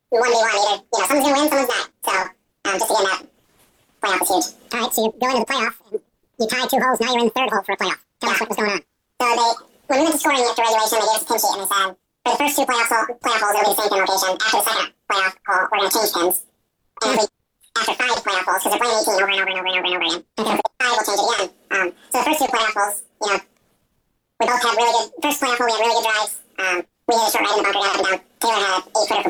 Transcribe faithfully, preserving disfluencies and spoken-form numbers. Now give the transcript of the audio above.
one v one. Either you know someone's gonna win, someone's not. So um, just again, that playoff is huge. All right, so you go into the playoff and you tie two holes. Now you're in the third hole for a playoff. Tell yeah. us what was going on. So they, when we went to scoring after regulation, they gave us a pin sheet and they said, for the first two playoff, hole, playoff holes, it'll be the same pin location. After the second playoff hole, we're going to change pins. And if we, after five playoff holes, because they're playing eighteen over and over and over and over and over again. Okay. If we five, we'll change it again. Um, so the first two playoff holes, you know, we both had really good, first playoff hole, we had really good drives. Um, we hit a short right in the bunker, got up and down. Taylor had eight footer for